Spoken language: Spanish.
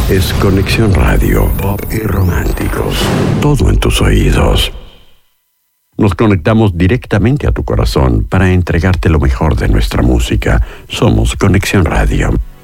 es Conexión Radio, pop y románticos. Todo en tus oídos. Nos conectamos directamente a tu corazón para entregarte lo mejor de nuestra música. Somos Conexión Radio.